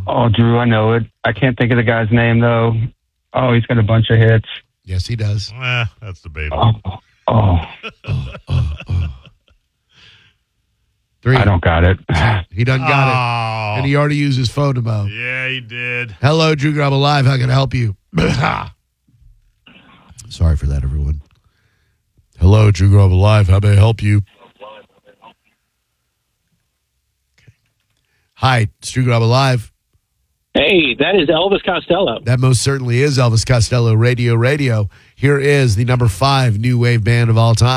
Oh, Drew, I know it. I can't think of the guy's name, though. Oh, he's got a bunch of hits. Yes, he does. That's debatable. Oh. 3. I don't got it. He done got it. And he already used his phone to Mo. Yeah, he did. Hello, Drew Garabo Live. How can I help you? Sorry for that, everyone. Hello, Drew Garabo Live. How may I help you? Hi, it's Drew Garabo Live. Hey, that is Elvis Costello. That most certainly is Elvis Costello, Radio. Here is the number 5 new wave band of all time.